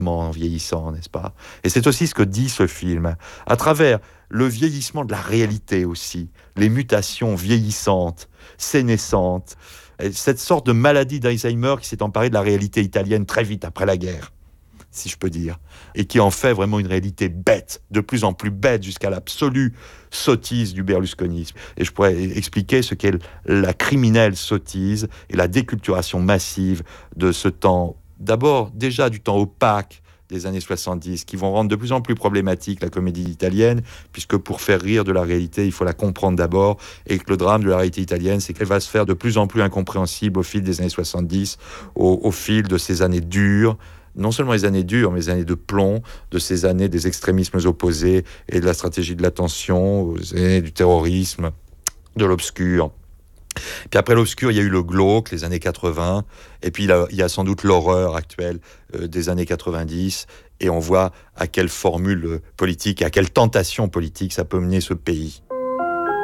en vieillissant, n'est-ce pas? Et c'est aussi ce que dit ce film. À travers le vieillissement de la réalité aussi, les mutations vieillissantes, sénescentes, et cette sorte de maladie d'Alzheimer qui s'est emparée de la réalité italienne très vite après la guerre, si je peux dire, et qui en fait vraiment une réalité bête, de plus en plus bête, jusqu'à l'absolue sottise du berlusconisme. Et je pourrais expliquer ce qu'est la criminelle sottise et la déculturation massive de ce temps, d'abord déjà du temps opaque des années 70, qui vont rendre de plus en plus problématique la comédie italienne, puisque pour faire rire de la réalité, il faut la comprendre d'abord, et que le drame de la réalité italienne, c'est qu'elle va se faire de plus en plus incompréhensible au fil des années 70, au fil de ces années dures, non seulement les années dures, mais les années de plomb, de ces années des extrémismes opposés et de la stratégie de l'attention, aux années du terrorisme, de l'obscur. Puis après l'obscur, il y a eu le glauque, les années 80, et puis il y a sans doute l'horreur actuelle des années 90, et on voit à quelle formule politique, à quelle tentation politique ça peut mener ce pays.